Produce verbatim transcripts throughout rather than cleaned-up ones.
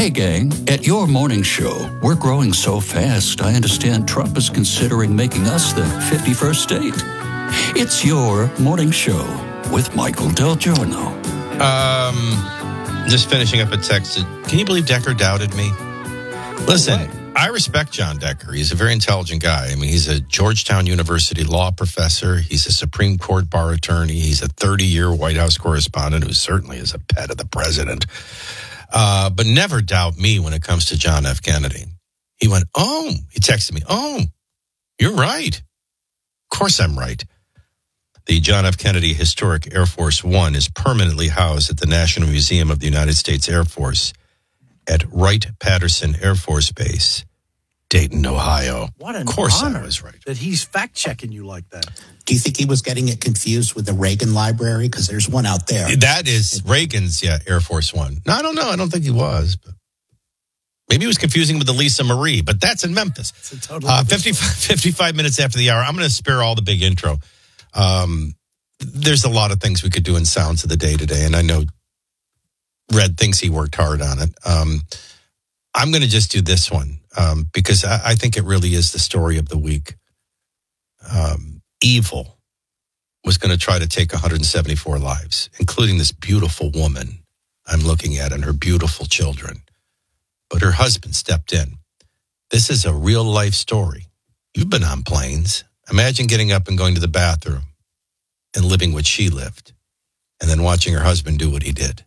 Hey, gang, at your morning show, we're growing so fast, I understand Trump is considering making us the fifty-first state. It's your morning show with Michael Del Giorno. Um, just finishing up a text. Can you believe Decker doubted me? Listen, I respect John Decker. He's a very intelligent guy. I mean, he's a Georgetown University law professor. He's a Supreme Court bar attorney. He's a thirty-year White House correspondent who certainly is a pet of the president. Uh, but never doubt me when it comes to John F. Kennedy. He went, oh, he texted me, oh, you're right. Of course I'm right. The John F. Kennedy Historic Air Force One is permanently housed at the National Museum of the United States Air Force at Wright-Patterson Air Force Base, Dayton, Ohio. What an of course honor I was right. that he's fact-checking you like that. Do you think he was getting it confused with the Reagan Library? Because there's one out there. That is Reagan's, yeah, Air Force One. No, I don't know. I don't think he was. But maybe he was confusing with the Lisa Marie, but that's in Memphis. It's a total uh, fifty-five, fifty-five minutes after the hour. I'm going to spare all the big intro. Um, there's a lot of things we could do in Sounds of the Day today, and I know Red thinks he worked hard on it. Um, I'm going to just do this one um, because I, I think it really is the story of the week. Um, evil was going to try to take one hundred seventy-four lives, including this beautiful woman I'm looking at and her beautiful children. But her husband stepped in. This is a real life story. You've been on planes. Imagine getting up and going to the bathroom and living what she lived and then watching her husband do what he did.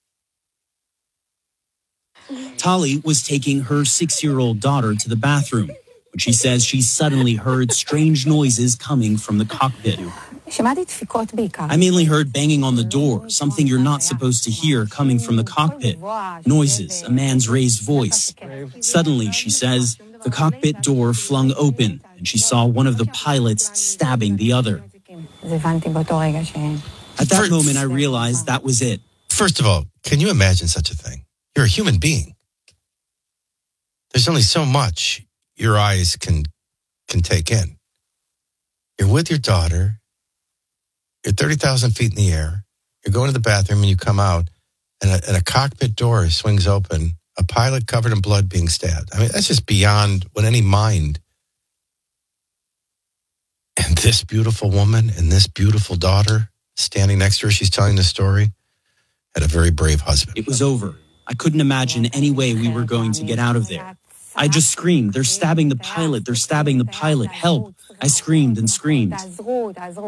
Tali was taking her six-year-old daughter to the bathroom when she says she suddenly heard strange noises coming from the cockpit. I mainly heard banging on the door, something you're not supposed to hear coming from the cockpit. Noises, a man's raised voice. Suddenly, she says, the cockpit door flung open and she saw one of the pilots stabbing the other. At that moment, I realized that was it. First of all, can you imagine such a thing? You're a human being. There's only so much your eyes can can take in. You're with your daughter. You're thirty thousand feet in the air. You're going to the bathroom and you come out and a, and a cockpit door swings open, a pilot covered in blood being stabbed. I mean, that's just beyond what any mind. And this beautiful woman and this beautiful daughter standing next to her, she's telling the story, had a very brave husband. It was over. I couldn't imagine any way we were going to get out of there. I just screamed, they're stabbing the pilot, they're stabbing the pilot, help. I screamed and screamed.